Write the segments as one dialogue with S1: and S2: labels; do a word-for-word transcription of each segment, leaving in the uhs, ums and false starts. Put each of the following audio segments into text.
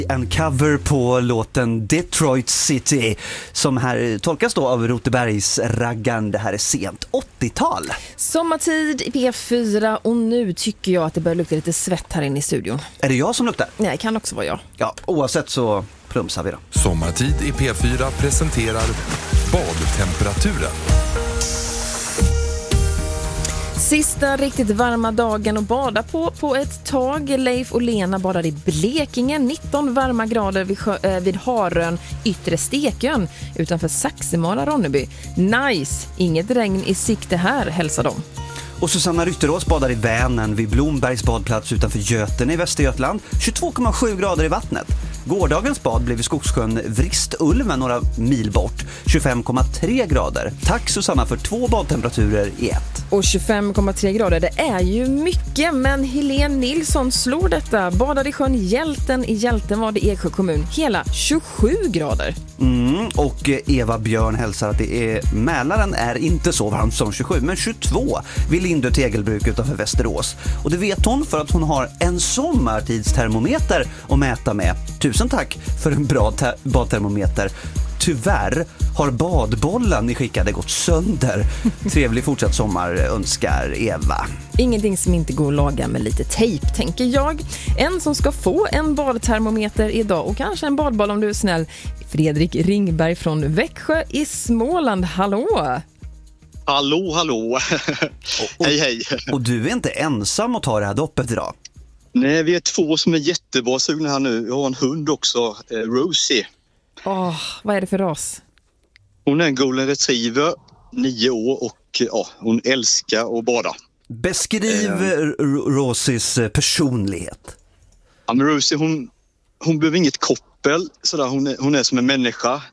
S1: En cover på låten Detroit City som här tolkas då av Rotebergs raggan. Det här är sent åttiotal.
S2: Sommartid i P fyra och nu tycker jag att det börjar lukta lite svett här inne i studion.
S1: Är det jag som luktar?
S2: Nej, kan också vara jag.
S1: Ja, oavsett så plumsar vi då.
S3: Sommartid i P fyra presenterar badtemperaturen.
S2: Sista riktigt varma dagen att bada på på ett tag. Leif och Lena badar i Blekinge. nitton varma grader vid, sjö, äh, vid Harön, yttre Stekön utanför Saxemara, Ronneby. Nice! Inget regn i sikte här, hälsar de.
S1: Och Susanna Rytterås badar i Vänern vid Blombergs badplats utanför Götene i Västergötland. tjugotvå komma sju grader i vattnet. Gårdagens bad blev i Skogssjön Vristulven några mil bort. tjugofem komma tre grader. Tack Susanna för två badtemperaturer i ett.
S2: Och tjugofem komma tre grader, det är ju mycket, men Helene Nilsson slår detta. Badade i sjön Hjälten i Hjältenvad i Eksjö kommun. Hela tjugosju grader.
S1: Mm, och Eva Björn hälsar att det är Mälaren är inte så varmt som tjugosju, men tjugotvå vid Lindö Tegelbruk utanför Västerås. Och det vet hon för att hon har en sommartidstermometer att mäta med. Tusen tack för en bra te- badtermometer. Tyvärr har badbollen ni skickade gått sönder. Trevlig fortsatt sommar önskar Eva.
S2: Ingenting som inte går att laga med lite tejp, tänker jag. En som ska få en badtermometer idag och kanske en badboll om du är snäll. Fredrik Ringberg från Växjö i Småland. Hallå!
S4: Hallå, hallå.
S1: Och,
S4: hej, hej.
S1: Och du är inte ensam att ta det här doppet idag.
S4: Nej, vi är två som är jättebra sugna här nu. Jag har en hund också, eh, Rosie.
S2: Åh, oh, vad är det för ras?
S4: Hon är en golden retriever, nio år och ja, hon älskar att bada.
S1: Beskriv eh. Rosies personlighet.
S4: Ja, men Rosie, hon, hon behöver inget koppel. Sådär. Hon, är, hon är som en människa.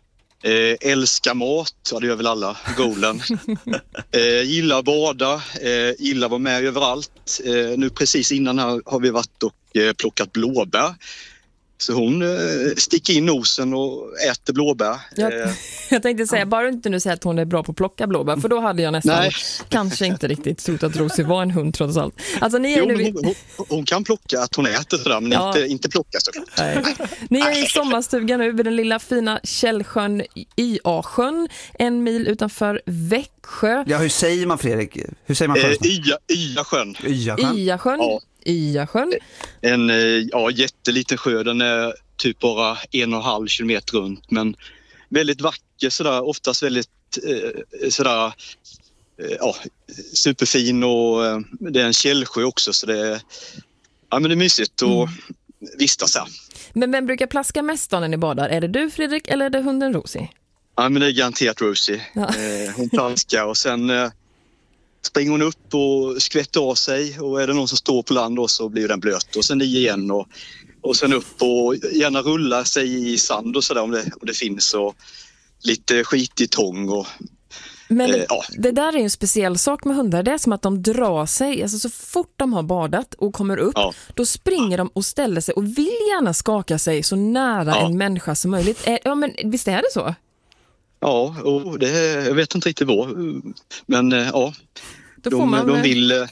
S4: Eh, älskar mat, ja det gör väl alla, golden. eh, gillar att bada, eh, gillar att vara med överallt. Eh, nu precis innan här har vi varit och eh, plockat blåbär. Så hon eh, sticker in nosen och äter blåbär.
S2: Jag,
S4: eh,
S2: jag tänkte säga, bara inte nu säga att hon är bra på att plocka blåbär, för då hade jag nästan
S4: nej.
S2: kanske inte riktigt trott att Rosie var en hund trots allt. Alltså, ni är
S4: jo,
S2: nu...
S4: hon, hon, hon kan plocka, att hon äter sådär, men ja. inte, inte plocka såklart.
S2: Nej. Ni är i sommarstugan nu vid den lilla fina Källsjön, Y A-sjön, en mil utanför Växjö.
S1: Ja, hur säger man, Fredrik? Hur säger man sjön?
S4: Eh, Y-sjön.
S1: Y-sjön?
S2: Y-sjön.
S4: Ja.
S2: Y-sjön.
S4: En ja, jätteliten sjö, den är typ bara en och en halv kilometer runt, men väldigt vacker sådär, oftast väldigt eh, sådär eh, ja, superfin och eh, det är en källsjö också, så det är, ja, men det är mysigt att mm. vistas här.
S2: Men vem brukar plaska mest när ni badar? Är det du, Fredrik, eller är det hunden Rosie?
S4: Ja, men det är garanterat Rosie. Ja. Eh, hon plaskar och sen eh, springer hon upp och skvätter av sig, och är det någon som står på land då så blir den blöt, och sen i igen och, och sen upp och gärna rulla sig i sand och sådär om det, om det finns, och lite skit i tång och
S2: men
S4: eh, ja.
S2: Det där är ju en speciell sak med hundar. Det är som att de drar sig, alltså så fort de har badat och kommer upp, ja. Då springer de och ställer sig och vill gärna skaka sig så nära ja. En människa som möjligt. Ja, men visst är det så?
S4: Ja, och det, jag vet inte riktigt vad, men ja,
S2: då
S4: de,
S2: får man,
S4: de vill...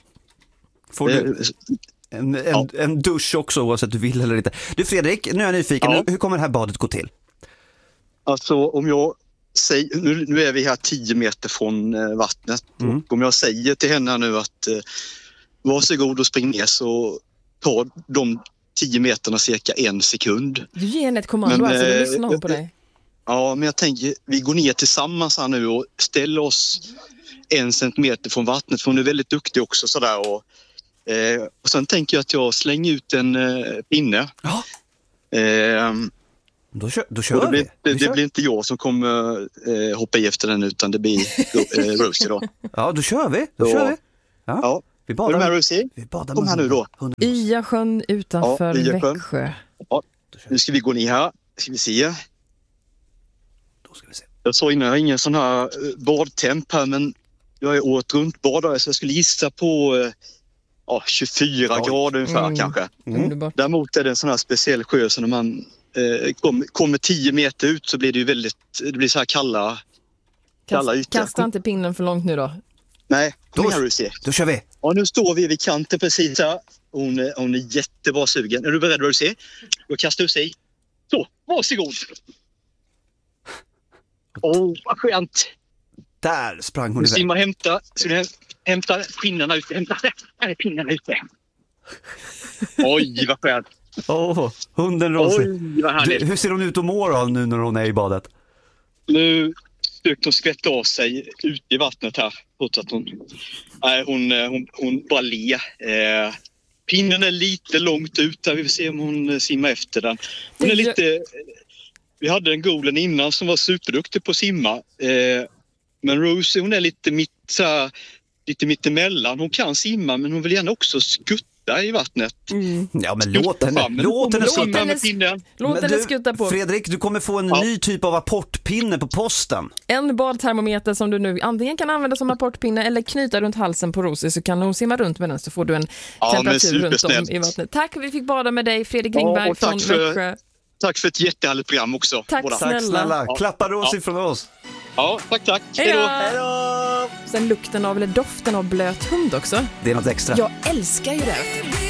S1: Får du en, en, ja. en dusch också oavsett du vill eller inte. Du Fredrik, nu är jag nyfiken, ja. hur kommer det här badet gå till? Alltså
S4: om jag säger, nu, nu är vi här tio meter från eh, vattnet, mm. och om jag säger till henne nu att eh, varsågod och spring ner, så tar de tio meterna cirka en sekund.
S2: Du ger henne ett kommando, men, alltså du lyssnar hon på dig.
S4: Ja, men jag tänker, vi går ner tillsammans här nu och ställer oss en centimeter från vattnet, för hon är väldigt duktig också sådär, och, eh, och sen tänker jag att jag slänger ut en eh, pinne.
S1: Ja.
S4: Eh,
S1: då kör, då kör
S4: det, blir, det,
S1: vi.
S4: det blir inte jag som kommer eh, hoppa i efter den, utan det blir eh, Rosie då.
S1: Ja, då kör vi. Då så, kör vi. Ja.
S4: Ja.
S1: Vi badar.
S4: Är du med, Rosie?
S1: Vi badar
S4: Kom här nu då.
S2: Y-sjön utanför ja, Växjö.
S4: Ja. Nu ska vi gå ner här. Ska vi se.
S1: Då ska vi se.
S4: Jag sa innan, jag har ingen sån här badtemp här, men jag är året runt badare, så jag skulle gissa på ja, tjugofyra ja. grader ungefär mm. kanske.
S2: Mm.
S4: Däremot är det en sån här speciell sjö, så när man eh, kom, kommer tio meter ut så blir det ju väldigt, det blir så här kalla, kalla ytor.
S2: Kasta inte pinnen för långt nu då.
S4: Nej, kom
S1: Då-
S4: igen Rosie.
S1: Då kör vi.
S4: Ja, nu står vi vid kanten precis här. Hon, är- hon är jättebra sugen. Är du beredd Rosie? Då kastar du sig. Så, varsågod. Åh, oh, vad skönt.
S1: Där sprang hon
S4: Nu
S1: iväg.
S4: simma och hämta. Så du hämtar pinnarna ute. Hämta. Här är pinnarna ute. Oj, vad skönt.
S1: Åh, hunden Rosie.
S4: Oj, vad härligt.
S1: Du, hur ser hon ut att må då, nu när hon är i badet?
S4: Nu försökte hon skvätta av sig ute i vattnet här. Trots att hon, nej, hon, hon, hon bara le. Eh, pinnen är lite långt ut där. Vi får se om hon simmar efter den. Hon är lite... Vi hade en golen innan som var superduktig på att simma. Eh, men Rosie, hon är lite mitt, så här, lite mittemellan. Hon kan simma, men hon vill gärna också skutta i vattnet.
S2: Mm.
S1: Ja, men
S4: Skutta
S1: låt henne,
S4: fram.
S1: låt henne
S2: Låt
S1: skutta.
S2: henne-
S4: med pinnen.
S2: Låt
S1: Men
S2: henne
S1: du,
S2: skutta på.
S1: Fredrik, du kommer få en
S4: Ja.
S1: ny typ av apportpinne på posten.
S2: En badtermometer som du nu antingen kan använda som apportpinne eller knyta runt halsen på Rosie, så kan hon simma runt med den, så får du en
S4: Ja, men
S2: temperatur runt om
S4: supersnällt.
S2: i vattnet. Tack, vi fick bada med dig, Fredrik
S4: Ja,
S2: Ringberg
S4: och tack
S2: från
S4: för-
S2: Växjö.
S4: Tack för ett jättehärligt program också.
S2: Tack
S4: båda.
S2: snälla.
S1: Tack snälla.
S4: Ja.
S1: Klappa Rosie
S4: Ja.
S1: från oss.
S4: Ja, tack, tack.
S2: Hej då.
S1: Hej då!
S2: Sen lukten av, eller doften av blöt hund också.
S1: Det är något extra.
S2: Jag älskar ju det.